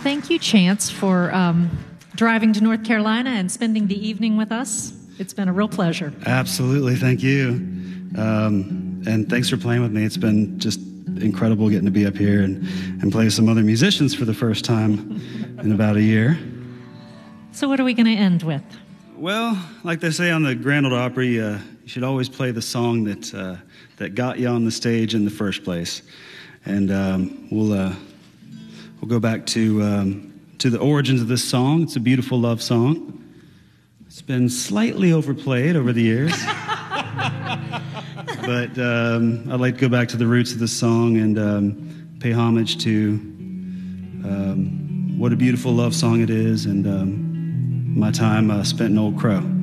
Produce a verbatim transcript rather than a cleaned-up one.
Thank you, Chance, for um, driving to North Carolina and spending the evening with us. It's been a real pleasure. Absolutely. Thank you. Um, and thanks for playing with me. It's been just incredible getting to be up here and, and play with some other musicians for the first time in about a year. So what are we going to end with? Well, like they say on the Grand Ole Opry, uh, you should always play the song that uh, that got you on the stage in the first place. And um, we'll uh, we'll go back to um, to the origins of this song. It's a beautiful love song. It's been slightly overplayed over the years. But um, I'd like to go back to the roots of this song and um, pay homage to um, what a beautiful love song it is, and um, my time uh, spent in Old Crow.